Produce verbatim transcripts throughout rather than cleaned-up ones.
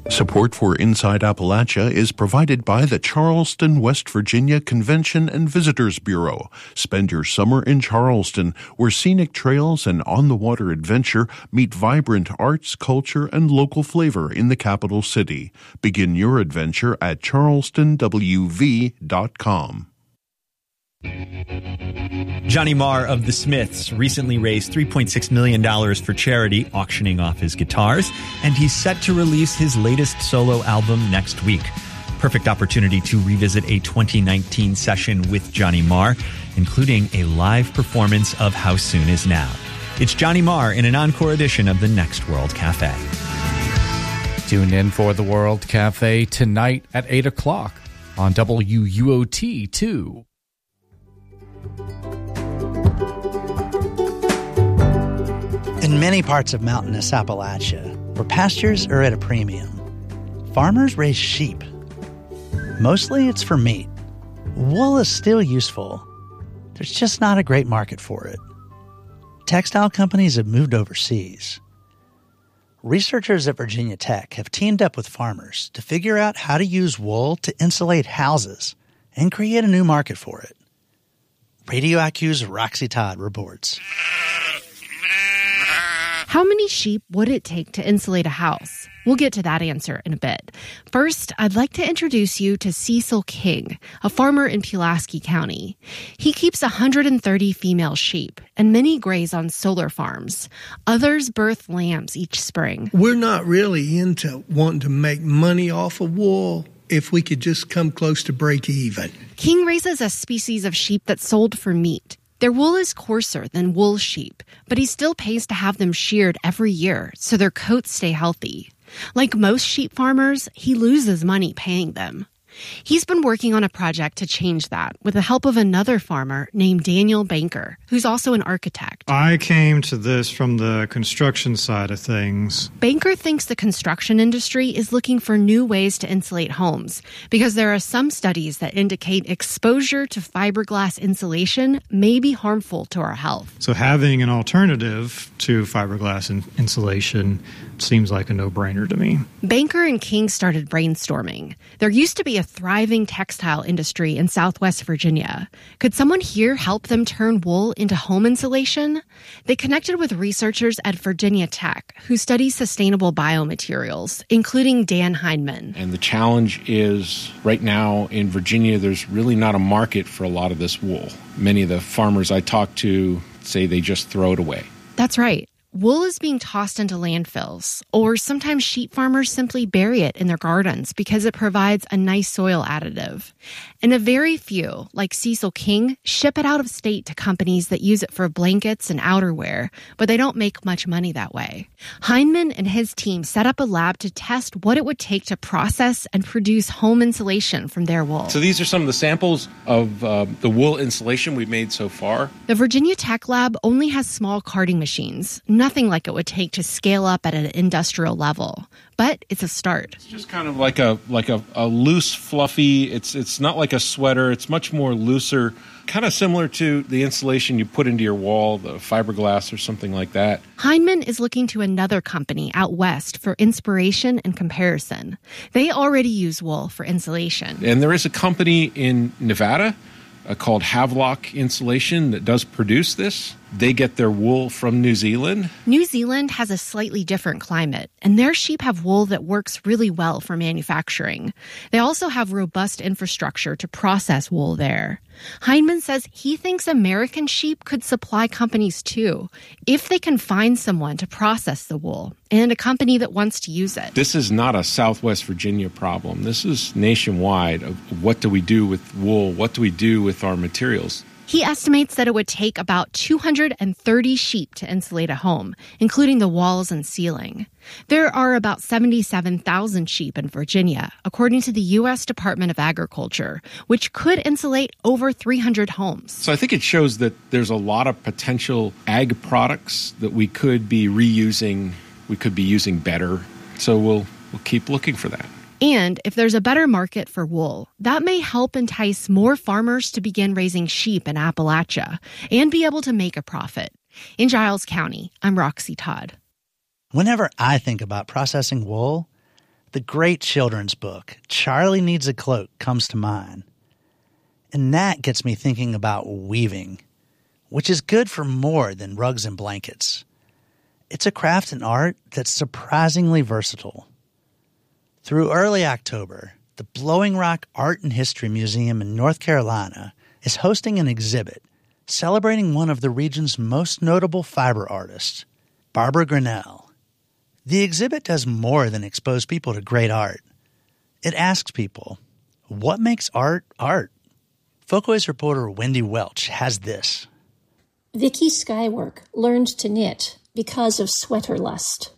Support for Inside Appalachia is provided by the Charleston, West Virginia Convention and Visitors Bureau. Spend your summer in Charleston, where scenic trails and on-the-water adventure meet vibrant arts, culture, and local flavor in the capital city. Begin your adventure at charleston w v dot com. Johnny Marr of The Smiths recently raised three point six million dollars for charity, auctioning off his guitars, and he's set to release his latest solo album next week. Perfect opportunity to revisit a twenty nineteen session with Johnny Marr, including a live performance of How Soon Is Now. It's Johnny Marr in an encore edition of the Next World Cafe. Tune in for the World Cafe tonight at eight o'clock on W U O T two. In many parts of mountainous Appalachia, where pastures are at a premium, farmers raise sheep. Mostly it's for meat. Wool is still useful. There's just not a great market for it. Textile companies have moved overseas. Researchers at Virginia Tech have teamed up with farmers to figure out how to use wool to insulate houses and create a new market for it. Radio I Q's Roxy Todd reports. How many sheep would it take to insulate a house? We'll get to that answer in a bit. First, I'd like to introduce you to Cecil King, a farmer in Pulaski County. He keeps one hundred thirty female sheep, and many graze on solar farms. Others birth lambs each spring. We're not really into wanting to make money off of wool if we could just come close to break even. King raises a species of sheep that's sold for meat. Their wool is coarser than wool sheep, but he still pays to have them sheared every year so their coats stay healthy. Like most sheep farmers, he loses money paying them. He's been working on a project to change that with the help of another farmer named Daniel Banker, who's also an architect. I came to this from the construction side of things. Banker thinks the construction industry is looking for new ways to insulate homes because there are some studies that indicate exposure to fiberglass insulation may be harmful to our health. So having an alternative to fiberglass in- insulation seems like a no-brainer to me. Banker and King started brainstorming. There used to be a thriving textile industry in Southwest Virginia. Could someone here help them turn wool into home insulation? They connected with researchers at Virginia Tech who study sustainable biomaterials, including Dan Heineman. And the challenge is right now in Virginia, there's really not a market for a lot of this wool. Many of the farmers I talk to say they just throw it away. That's right. Wool is being tossed into landfills, or sometimes sheep farmers simply bury it in their gardens because it provides a nice soil additive. And a very few, like Cecil King, ship it out of state to companies that use it for blankets and outerwear, but they don't make much money that way. Heineman and his team set up a lab to test what it would take to process and produce home insulation from their wool. So these are some of the samples of uh, the wool insulation we've made so far. The Virginia Tech Lab only has small carding machines, nothing like it would take to scale up at an industrial level. But it's a start. It's just kind of like a like a, a loose, fluffy, it's it's not like a sweater, it's much more looser, kind of similar to the insulation you put into your wall, the fiberglass or something like that. Heineman is looking to another company out west for inspiration and comparison. They already use wool for insulation. And there is a company in Nevada uh, called Havelock Insulation that does produce this. They get their wool from New Zealand. New Zealand has a slightly different climate, and their sheep have wool that works really well for manufacturing. They also have robust infrastructure to process wool there. Heineman says he thinks American sheep could supply companies too, if they can find someone to process the wool and a company that wants to use it. This is not a Southwest Virginia problem. This is nationwide. Of what do we do with wool? What do we do with our materials? He estimates that it would take about two hundred thirty sheep to insulate a home, including the walls and ceiling. There are about seventy-seven thousand sheep in Virginia, according to the U S Department of Agriculture, which could insulate over three hundred homes. So I think it shows that there's a lot of potential ag products that we could be reusing, we could be using better. So we'll we'll keep looking for that. And if there's a better market for wool, that may help entice more farmers to begin raising sheep in Appalachia and be able to make a profit. In Giles County, I'm Roxy Todd. Whenever I think about processing wool, The great children's book, Charlie Needs a Cloak, comes to mind. And that gets me thinking about weaving, which is good for more than rugs and blankets. It's a craft and art that's surprisingly versatile. Through early October, the Blowing Rock Art and History Museum in North Carolina is hosting an exhibit celebrating one of the region's most notable fiber artists, Barbara Grinnell. The exhibit does more than expose people to great art. It asks people, what makes art art? Folkways reporter Wendy Welch has this. Vicki Skywork learned to knit because of sweater lust.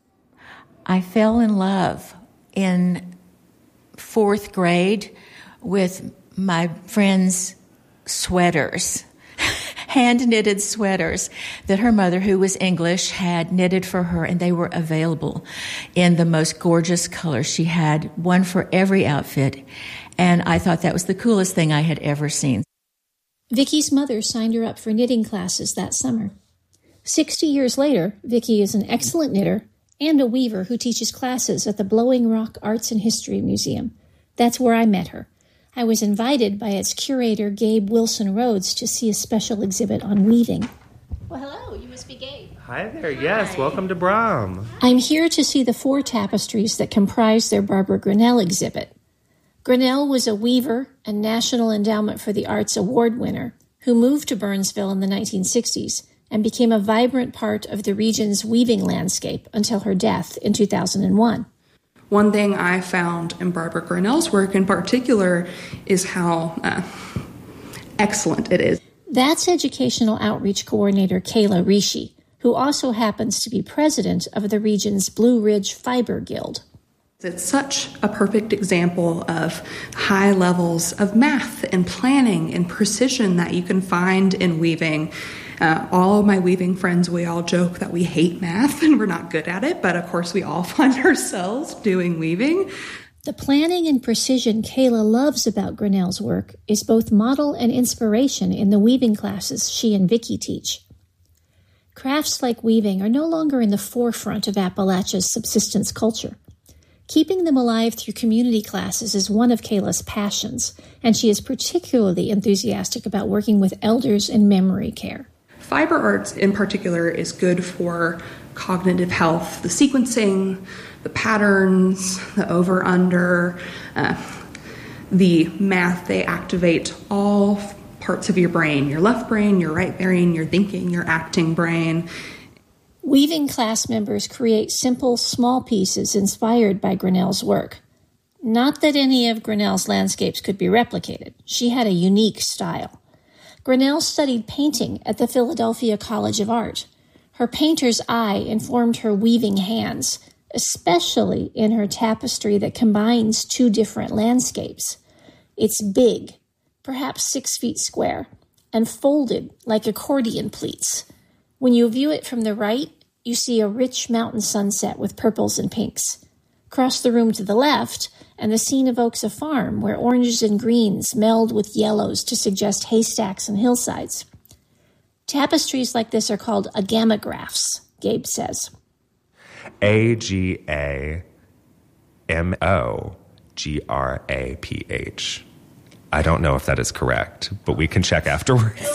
I fell in love in fourth grade with my friend's sweaters, hand-knitted sweaters that her mother, who was English, had knitted for her, and they were available in the most gorgeous colors. She had one for every outfit, and I thought that was the coolest thing I had ever seen. Vicki's mother signed her up for knitting classes that summer. Sixty years later, Vicki is an excellent knitter and a weaver who teaches classes at the Blowing Rock Arts and History Museum. That's where I met her. I was invited by its curator, Gabe Wilson Rhodes, to see a special exhibit on weaving. Well, hello, you must be Gabe. Hi there, yes, welcome to Brom. I'm here to see the four tapestries that comprise their Barbara Grinnell exhibit. Grinnell was a weaver and National Endowment for the Arts Award winner who moved to Burnsville in the nineteen sixties and became a vibrant part of the region's weaving landscape until her death in two thousand one. One thing I found in Barbara Grinnell's work in particular is how uh, excellent it is. That's Educational Outreach Coordinator Kayla Rishi, who also happens to be president of the region's Blue Ridge Fiber Guild. It's such a perfect example of high levels of math and planning and precision that you can find in weaving. Uh, all of my weaving friends, we all joke that we hate math and we're not good at it, but of course we all find ourselves doing weaving. The planning and precision Kayla loves about Grinnell's work is both model and inspiration in the weaving classes she and Vicki teach. Crafts like weaving are no longer in the forefront of Appalachia's subsistence culture. Keeping them alive through community classes is one of Kayla's passions, and she is particularly enthusiastic about working with elders in memory care. Fiber arts in particular is good for cognitive health, the sequencing, the patterns, the over-under, uh, the math. They activate all parts of your brain, your left brain, your right brain, your thinking, your acting brain. Weaving class members create simple, small pieces inspired by Grinnell's work. Not that any of Grinnell's landscapes could be replicated. She had a unique style. Grinnell studied painting at the Philadelphia College of Art. Her painter's eye informed her weaving hands, especially in her tapestry that combines two different landscapes. It's big, perhaps six feet square, and folded like accordion pleats. When you view it from the right, you see a rich mountain sunset with purples and pinks. Cross the room to the left, and the scene evokes a farm where oranges and greens meld with yellows to suggest haystacks and hillsides. Tapestries like this are called agamographs, Gabe says. A G A M O G R A P H. I don't know if that is correct, but we can check afterwards.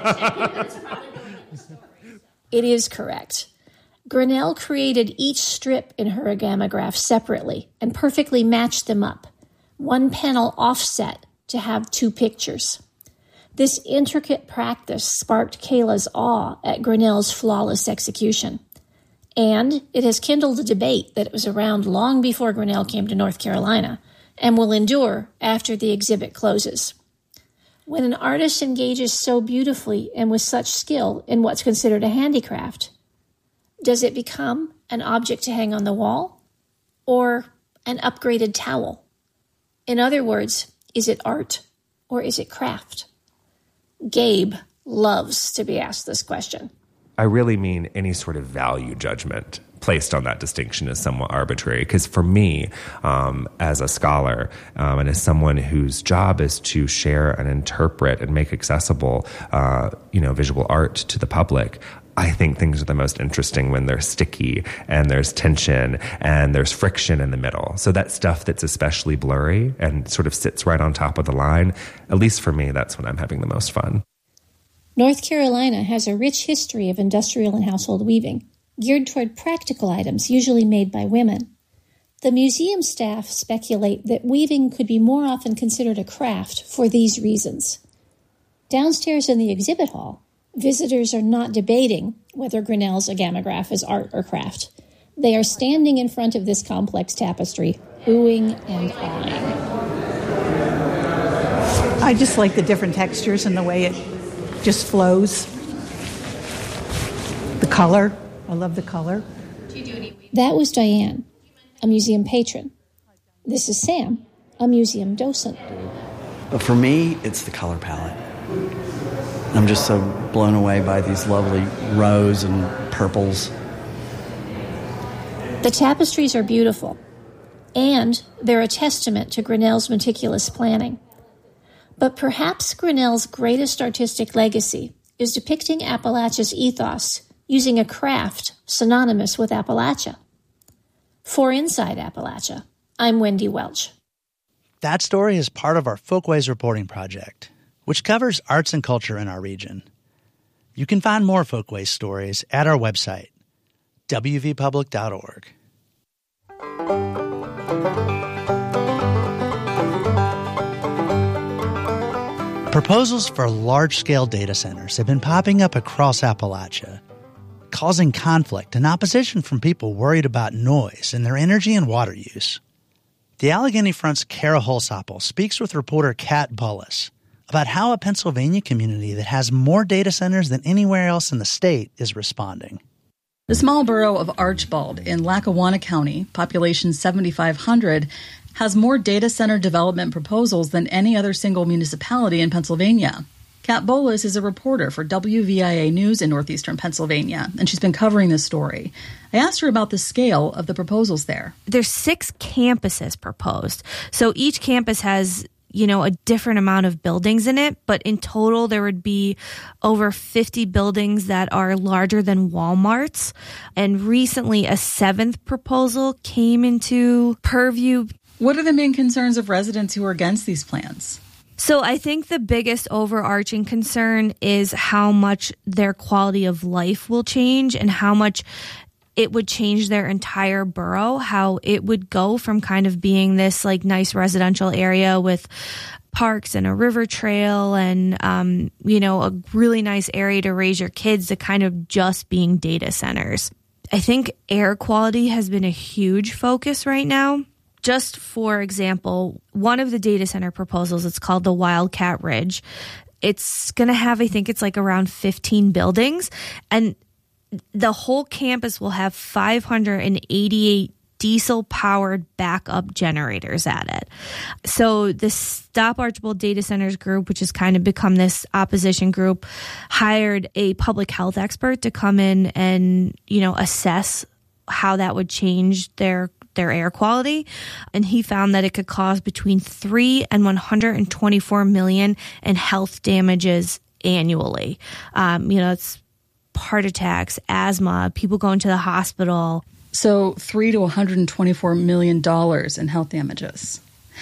It is correct. Grinnell created each strip in her agamograph separately and perfectly matched them up, one panel offset to have two pictures. This intricate practice sparked Kayla's awe at Grinnell's flawless execution. And it has kindled a debate that was around long before Grinnell came to North Carolina and will endure after the exhibit closes. When an artist engages so beautifully and with such skill in what's considered a handicraft, does it become an object to hang on the wall or an upgraded towel? In other words, is it art or is it craft? Gabe loves to be asked this question. I really mean any sort of value judgment placed on that distinction is somewhat arbitrary. Because for me, um, as a scholar um, and as someone whose job is to share and interpret and make accessible, uh, you know, visual art to the public, I think things are the most interesting when they're sticky and there's tension and there's friction in the middle. So that stuff that's especially blurry and sort of sits right on top of the line, at least for me, that's when I'm having the most fun. North Carolina has a rich history of industrial and household weaving, geared toward practical items usually made by women. The museum staff speculate that weaving could be more often considered a craft for these reasons. Downstairs in the exhibit hall, visitors are not debating whether Grinnell's agamograph is art or craft. They are standing in front of this complex tapestry, oohing and awing. I just like the different textures and the way it just flows. The color. I love the color. That was Diane, a museum patron. This is Sam, a museum docent. But for me, it's the color palette. I'm just so blown away by these lovely rose and purples. The tapestries are beautiful, and they're a testament to Grinnell's meticulous planning. But perhaps Grinnell's greatest artistic legacy is depicting Appalachia's ethos using a craft synonymous with Appalachia. For Inside Appalachia, I'm Wendy Welch. That story is part of our Folkways reporting project, which covers arts and culture in our region. You can find more Folkways stories at our website, w v public dot org. Proposals for large-scale data centers have been popping up across Appalachia, causing conflict and opposition from people worried about noise and their energy and water use. The Allegheny Front's Kara Holsapple speaks with reporter Kat Bullis about how a Pennsylvania community that has more data centers than anywhere else in the state is responding. The small borough of Archbald in Lackawanna County, population seventy-five hundred, has more data center development proposals than any other single municipality in Pennsylvania. Kat Bullis is a reporter for W V I A News in northeastern Pennsylvania, and she's been covering this story. I asked her about the scale of the proposals there. There's six campuses proposed. So each campus has, you know, a different amount of buildings in it, but in total there would be over fifty buildings that are larger than Walmart's. And recently a seventh proposal came into purview. What are the main concerns of residents who are against these plans? So I think the biggest overarching concern is how much their quality of life will change and how much it would change their entire borough, how it would go from kind of being this like nice residential area with parks and a river trail and, um, you know, a really nice area to raise your kids to kind of just being data centers. I think air quality has been a huge focus right now. Just for example, one of the data center proposals, it's called the Wildcat Ridge. It's going to have, I think it's like around fifteen buildings, and the whole campus will have five hundred eighty-eight diesel-powered backup generators at it. So the Stop Archbald Data Centers group, which has kind of become this opposition group, hired a public health expert to come in and, you know, assess how that would change their their air quality, and he found that it could cause between three and one hundred twenty-four million in health damages annually. Um, you know, it's heart attacks, asthma, people going to the hospital. So three to one hundred twenty-four million dollars in health damages.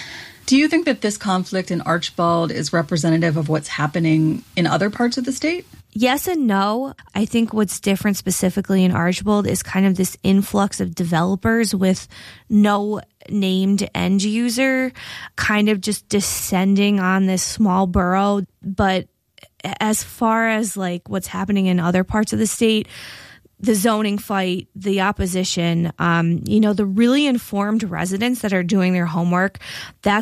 Do you think that this conflict in Archbald is representative of what's happening in other parts of the state? Yes and no. I think what's different specifically in Archbald is kind of this influx of developers with no named end user kind of just descending on this small borough. But as far as like what's happening in other parts of the state, the zoning fight, the opposition, um, you know, the really informed residents that are doing their homework, that's